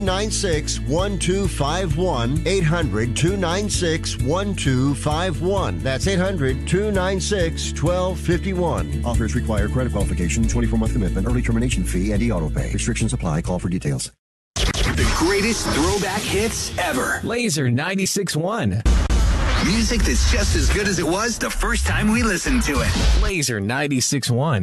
296-1251. 800-296-1251. That's 800-296-1251. Offers require credit qualification, 24-month commitment, early termination fee, and e-auto pay. Restrictions apply. Call for details. The greatest throwback hits ever. Laser 96.1. Music that's just as good as it was the first time we listened to it. Laser 96.1.